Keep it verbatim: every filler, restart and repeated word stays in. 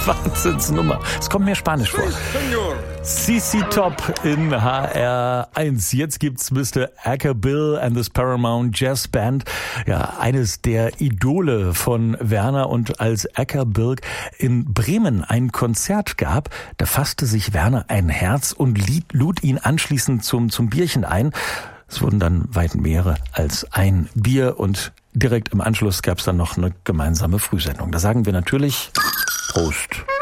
Wahnsinnsnummer. Es kommt mir Spanisch vor. C C Top in H R eins. Jetzt gibt's Mister Acker Bill and this Paramount Jazz Band. Ja, eines der Idole von Werner. Und als Acker Bill in Bremen ein Konzert gab, da fasste sich Werner ein Herz und lud ihn anschließend zum, zum Bierchen ein. Es wurden dann weit mehrere als ein Bier und direkt im Anschluss gab's dann noch eine gemeinsame Frühsendung. Da sagen wir natürlich Prost.